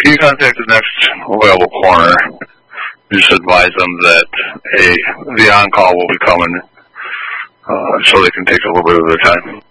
Can you contact the next available coroner? Just advise them that the on-call will be coming, so they can take a little bit of their time.